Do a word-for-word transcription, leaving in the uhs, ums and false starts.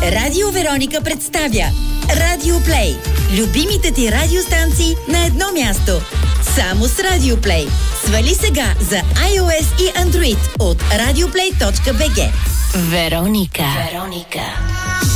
Радио Вероника представя Радио Плей. Любимите ти радиостанции на едно място. Само с Радио Плей. Свали сега за iOS и Android от радиоплей точка би джи. Вероника. Вероника.